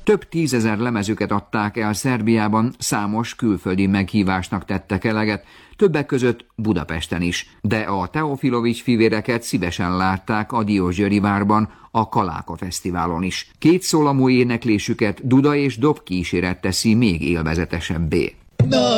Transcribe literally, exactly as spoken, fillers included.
Több tízezer lemezüket adták el Szerbiában, számos külföldi meghívásnak tettek eleget, többek között Budapesten is, de a Teofilovics fivéreket szívesen látták a Diósgyőri-várban, a Kaláka Fesztiválon is. Két szólamú éneklésüket duda és dob kíséret teszi még élvezetesebbé.